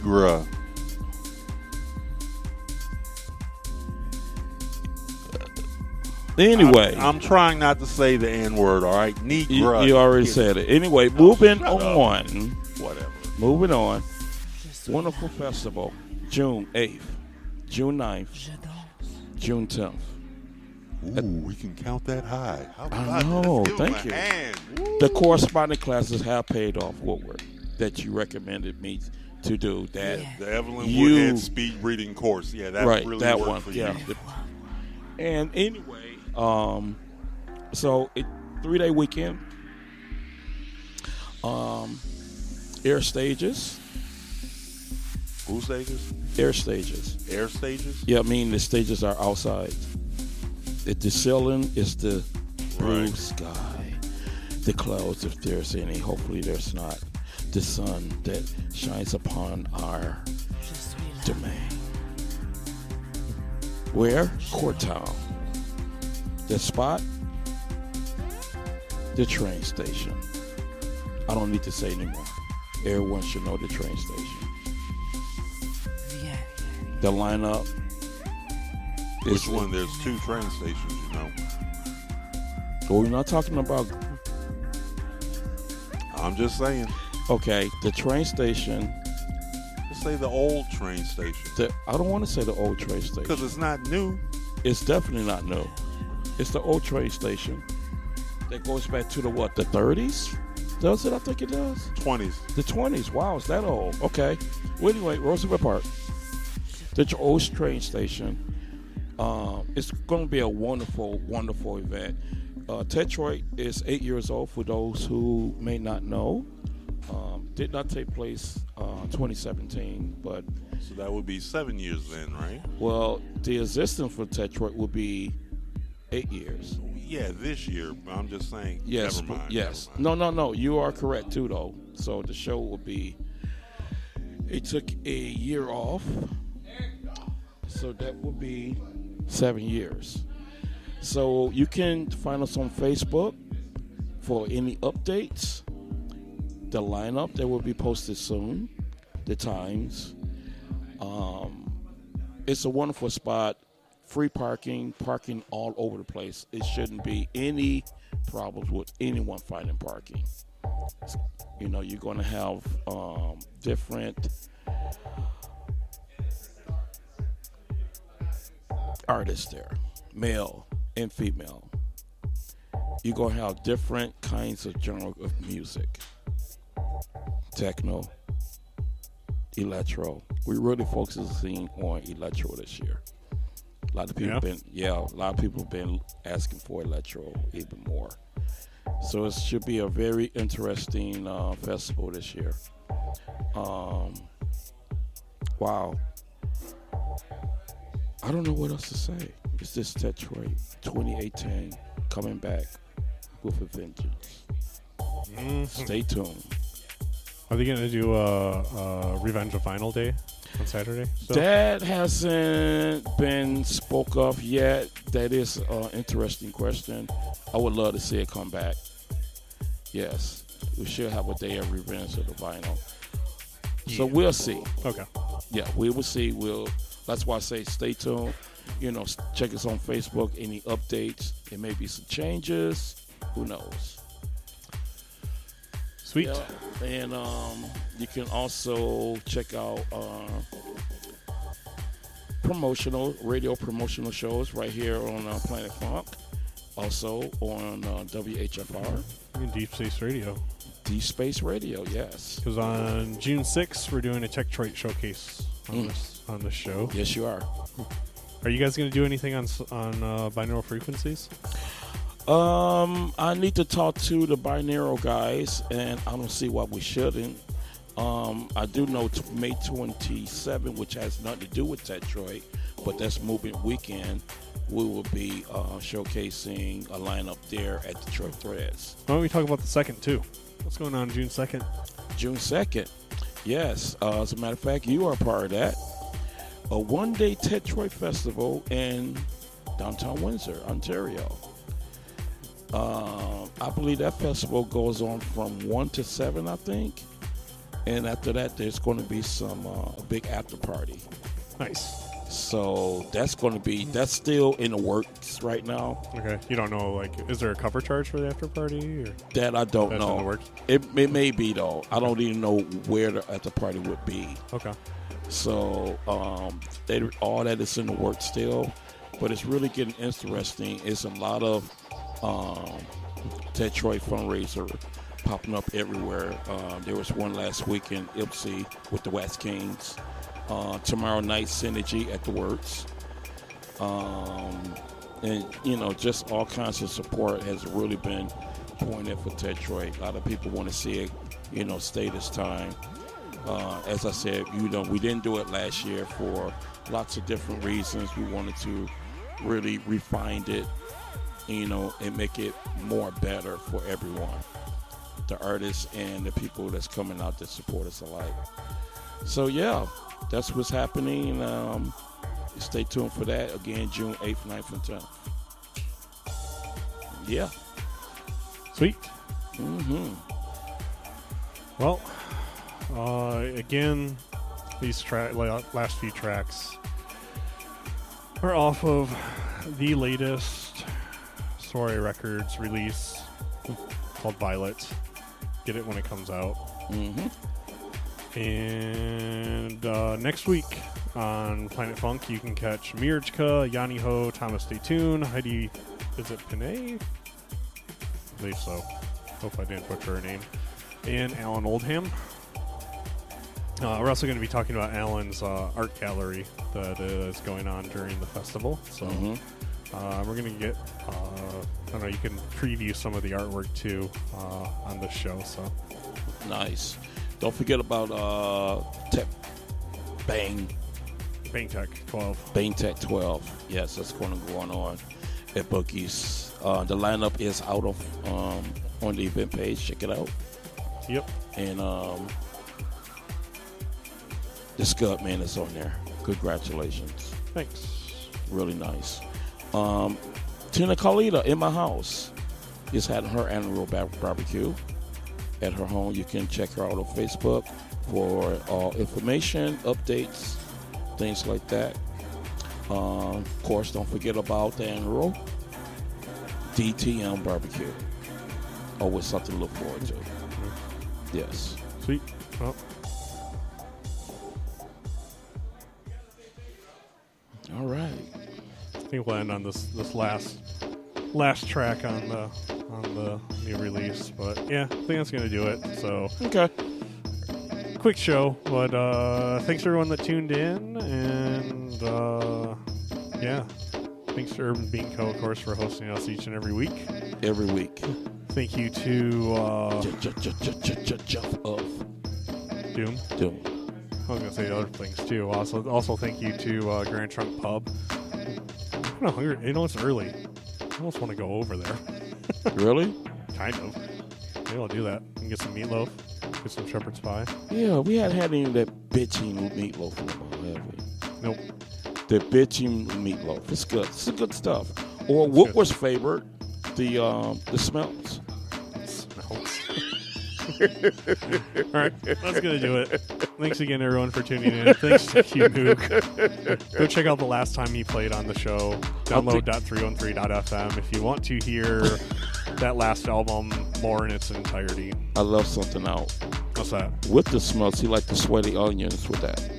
Negra. Anyway, I'm trying not to say the N word. All right, Negra. you already said it. Anyway, moving shut on. Whatever. Moving on. Wonderful festival, June 8th, June 9th, June 10th. Ooh, we can count that high. How about I know. Let's give him Thank a you. hand. The corresponding classes have paid off, Woodward, that you recommended me to do. That The Evelyn You- Woodhead speed reading course. Yeah, that right, really that worked one. for Yeah. you. And anyway, so 3-day weekend. Air stages. Who stages? Air stages. Air stages? Yeah, I mean the stages are outside. The ceiling is the blue Right. sky, the clouds, if there's any. Hopefully, there's not. The sun that shines upon our domain. Where? Court Town. The spot? The train station. I don't need to say anymore. Everyone should know the train station. The lineup. Which one? There's 2 train stations, you know. Well, we're not talking about. I'm just saying. Okay, the train station. Let's say the old train station. I don't want to say the old train Because station. it's not new. It's definitely not new. It's the old train station that goes back to the what? The 30s? Does it? I think it does. 20s. The 20s. Wow, is that old? Okay. Well, anyway, Roosevelt Park. The old train station. It's going to be a wonderful, wonderful event. Tetroid is 8 years old, for those who may not know. Did not take place 2017, but So that would be 7 years then, right? well, the existence for Tetroid will be 8 years. Yeah, this year. But I'm just saying. Yes, Never mind. yes. Never mind. No. You are correct too, though. So the show will be. It took a year off, so that will be 7 years. So you can find us on Facebook for any updates. The lineup that will be posted soon. The times. It's a wonderful spot. Free parking all over the place. It shouldn't be any problems with anyone finding parking. You know, you're going to have different artists there, male and female. You're going to have different kinds of genre of music. Techno, electro. We really focusing on electro this year. A lot of people have been asking for electro even more. So it should be a very interesting festival this year. Wow. I don't know what else to say. It's this Detroit 2018 coming back with a vengeance. Stay tuned. Are they going to do a Revenge of Final Day on Saturday? So? That hasn't been spoke of yet. That is an interesting question. I would love to see it come back. Yes, we should have a day of Revenge of the Vinyl. So we'll see. Okay. Yeah, we will see. That's why I say stay tuned. You know, check us on Facebook. Any updates? There may be some changes. Who knows? Sweet. Yeah. And you can also check out radio promotional shows right here on Planet Funk. Also on WHFR. In Deep Space Radio. Deep Space Radio, yes. Because on June 6th, we're doing a Techtroid showcase on this show. Yes, you are. Are you guys going to do anything on binaural frequencies? I need to talk to the binaural guys, and I don't see why we shouldn't. I do know May 27, which has nothing to do with Tetroid, but that's Movement Weekend. We will be showcasing a lineup there at Detroit Threads. Why don't we talk about the 2nd, too? What's going on June 2nd? June 2nd. Yes. As a matter of fact, you are part of that. A one-day Tetroid Festival in downtown Windsor, Ontario. I believe that festival goes on from 1 to 7, I think. And after that, there's going to be some a big after party. Nice. So that's still in the works right now. Okay. You don't know, like, is there a cover charge for the after party? Or That I don't that's in the know. works? It may be, though. I don't even know where the after party would be. Okay. So all that is in the works still. But it's really getting interesting. It's a lot of Detroit fundraiser popping up everywhere. There was one last week in Ipsy with the Wax Kings. Tomorrow night, Synergy at the Works. And, just all kinds of support has really been pointed for Detroit. A lot of people want to see it, stay this time. As I said, we didn't do it last year for lots of different reasons. We wanted to really refine it, and make it more better for everyone, the artists and the people that's coming out to support us alike. So, yeah, that's what's happening. Stay tuned for that. Again, June 8th, 9th, and 10th. Yeah. Sweet. Mm-hmm. Well, again, these last few tracks are off of the latest Soiree Records release called Violet. Get it when it comes out. Mm-hmm. And next week on Planet Funk, you can catch Mirjka, Yanni Ho, Thomas Daytun, Heidi, is it Panay? I believe so. Hope I didn't butcher her name. And Alan Oldham. We're also going to be talking about Alan's art gallery that is going on during the festival. So we're going to get, I don't know, you can preview some of the artwork too on this show. So Nice. Don't forget about Bang Tech 12. Bang Tech 12. Yes, that's going to go on at Bookie's. The lineup is out of on the event page. Check it out. Yep. And the Scud Man is on there. Congratulations. Thanks. Really nice. Tina Carlita in my house is having her annual barbecue at her home. You can check her out on Facebook for all information, updates, things like that. Of course, don't forget about the annual DTM barbecue. Always something to look forward to. Yes. Sweet. Well, all right. I think we'll end on this last track on the new release. But yeah, I think that's gonna do it. So Okay. quick show, but thanks for everyone that tuned in, and yeah, thanks for Urban Bean Co, of course, for hosting us each and every week. Every week. Thank you to Jeff of Doom. Doom. I was gonna say other things too. Also thank you to Grand Trunk Pub. I'm kind of hungry. It's early. I almost want to go over there. Really? Kind of. Maybe I'll do that and get some meatloaf, get some shepherd's pie. Yeah, we hadn't had any of that bitchy meatloaf in a while, have we? Nope. The bitchy meatloaf. It's good. It's good stuff. Or It's what good. was favored? The smells. All right, that's gonna do it. Thanks again, everyone, for tuning in. Thanks to Q-Mook. Go check out the last time he played on the show. Download .313.fm if you want to hear that last album more in its entirety. I left something out. What's that? With the smells, he liked the sweaty onions with that.